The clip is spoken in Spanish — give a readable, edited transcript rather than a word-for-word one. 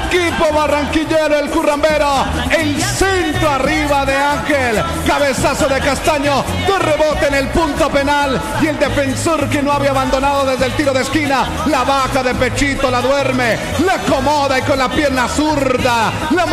equipo barranquillero, el currambero. El centro arriba de Ángel. Cabezazo de Castaño. De rebote en el punto penal. Y el defensor que no había abandonado desde el tiro de esquina. La baja de pechito, la duerme. La acomoda y con la pierna zurda. La